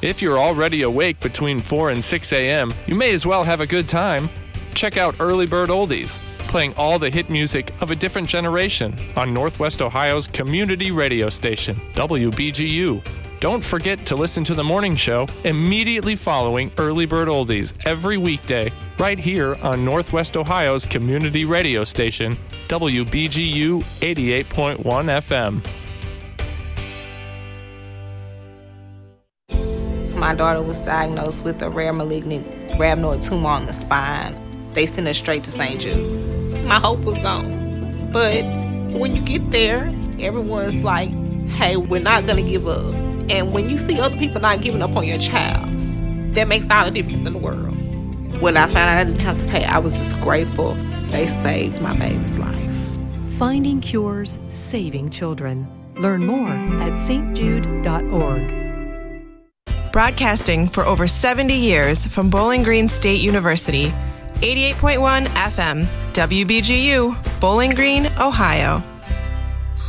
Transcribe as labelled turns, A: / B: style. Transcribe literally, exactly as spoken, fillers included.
A: If you're already awake between four and six a.m., you may as well have a good time. Check out Early Bird Oldies, playing all the hit music of a different generation on Northwest Ohio's community radio station, W B G U. Don't forget to listen to the morning show immediately following Early Bird Oldies every weekday, right here on Northwest Ohio's community radio station, W B G U eighty-eight point one F M.
B: My daughter was diagnosed with a rare malignant rhabdoid tumor on the spine. They sent her straight to Saint Jude. My hope was gone. But when you get there, everyone's like, hey, we're not going to give up. And when you see other people not giving up on your child, that makes all the difference in the world. When I found out I didn't have to pay, I was just grateful they saved my baby's life.
C: Finding cures, saving children. Learn more at s t jude dot org.
D: Broadcasting for over seventy years from Bowling Green State University, eighty-eight point one F M, W B G U, Bowling Green, Ohio.